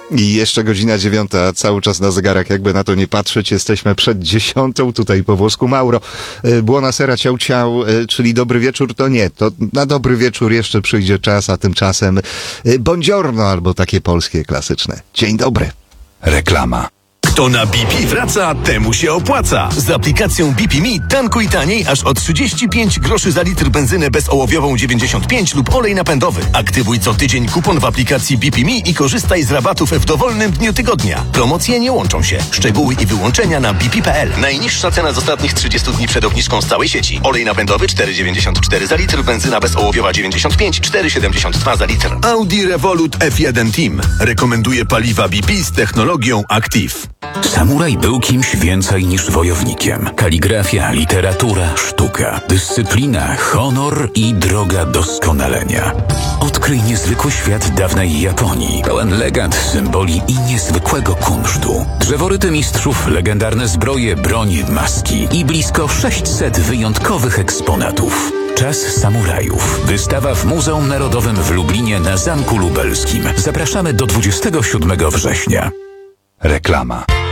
I jeszcze godzina 9, cały czas na zegarach, jakby na to nie patrzeć, jesteśmy przed 10, tutaj po włosku Mauro. Buonasera, ciao ciao, czyli dobry wieczór, to nie, to na dobry wieczór jeszcze przyjdzie czas, a tymczasem buongiorno, albo takie polskie klasyczne. Dzień dobry. Reklama. Kto na BP wraca, temu się opłaca. Z aplikacją BP Me tankuj taniej aż o 35 groszy za litr benzynę bezołowiową 95 lub olej napędowy. Aktywuj co tydzień kupon w aplikacji BP Me i korzystaj z rabatów w dowolnym dniu tygodnia. Promocje nie łączą się. Szczegóły i wyłączenia na bp.pl. Najniższa cena z ostatnich 30 dni przed obniżką z całej sieci. Olej napędowy 4,94 za litr, benzyna bezołowiowa 95, 4,72 za litr. Audi Revolut F1 Team rekomenduje paliwa BP z technologią Active. Samuraj był kimś więcej niż wojownikiem. Kaligrafia, literatura, sztuka, dyscyplina, honor i droga doskonalenia. Odkryj niezwykły świat dawnej Japonii, pełen legend, symboli i niezwykłego kunsztu. Drzeworyty mistrzów, legendarne zbroje, broń, maski i blisko 600 wyjątkowych eksponatów. Czas samurajów. Wystawa w Muzeum Narodowym w Lublinie na Zamku Lubelskim. Zapraszamy do 27 września. Reklama.